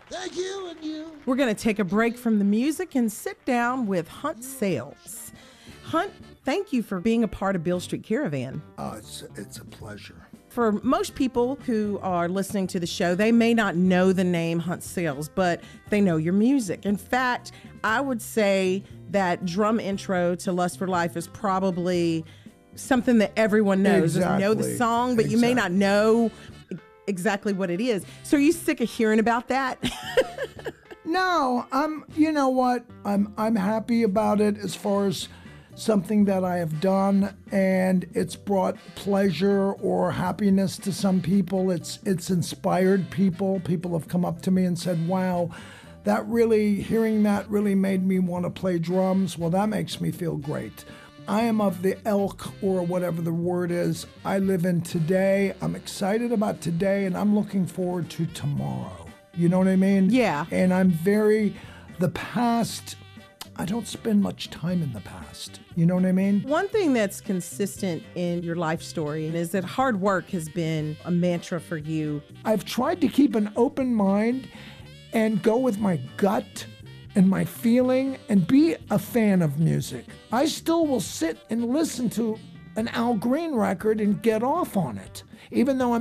Thank you and you. We're going to take a break from the music and sit down with Hunt Sales. Hunt, thank you for being a part of Beale Street Caravan. Oh, it's a pleasure. For most people who are listening to the show, they may not know the name Hunt Sales, but they know your music. In fact, I would say that drum intro to Lust for Life is probably something that everyone knows. Exactly. You know the song, but you may not know exactly what it is. So are you sick of hearing about that? No, you know what? I'm happy about it as far as something that I have done, and it's brought pleasure or happiness to some people. It's inspired people. People have come up to me and said, wow, hearing that really made me want to play drums. Well, that makes me feel great. I am of the ilk, or whatever the word is. I live in today. I'm excited about today, and I'm looking forward to tomorrow. You know what I mean? Yeah. And the past, I don't spend much time in the past. You know what I mean? One thing that's consistent in your life story is that hard work has been a mantra for you. I've tried to keep an open mind and go with my gut and my feeling and be a fan of music. I still will sit and listen to an Al Green record and get off on it, even though I'm